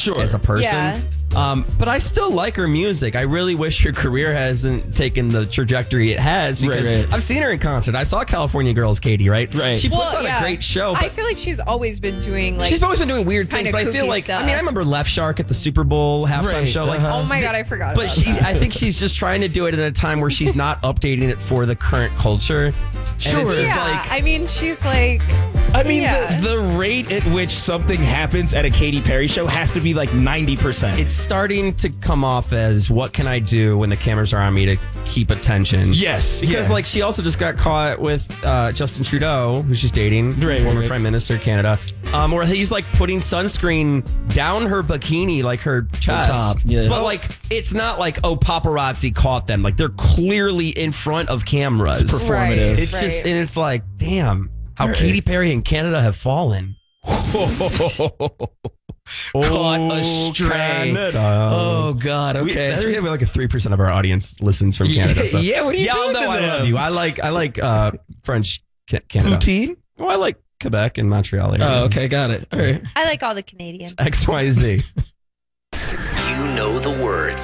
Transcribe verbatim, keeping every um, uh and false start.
sure. as a person. Yeah. Um, but I still like her music. I really wish her career hasn't taken the trajectory it has because Right, right. I've seen her in concert. I saw California Girls, Katie, right? Right. She puts Well, on yeah. a great show. I But feel like she's always been doing like. she's always been doing weird things, kinda but I feel kooky like, stuff. I mean, I remember Left Shark at the Super Bowl halftime Right, show. Like, uh-huh. Oh my god, I forgot. but about she's, that. I think she's just trying to do it at a time where she's not updating it for the current culture. Sure. And it's just yeah, like, I mean, she's like. I mean, Yeah. the, the rate at which something happens at a Katy Perry show has to be like ninety percent. it's starting to come off as what can I do when the cameras are on me to keep attention? Yes, Because yeah. like she also just got caught with uh, Justin Trudeau, who she's dating, Right, former right, right. Prime Minister of Canada, um, where he's like putting sunscreen down her bikini, like her chest. top, yeah. But like it's not like, oh, paparazzi caught them. Like they're clearly in front of cameras. It's performative. It's just, Right. and it's like, damn, how Right. Katy Perry and Canada have fallen. Caught astray. Canada. Oh God. We, Okay. I think we have like a three percent of our audience listens from Canada. So. Yeah, what are you Y'all doing know to I them? love you. I like I like uh, French ca- Canada. Poutine. Oh, I like Quebec and Montreal. Area. Oh, okay, got it. All right. I like all the Canadians. X Y Z. You know the words.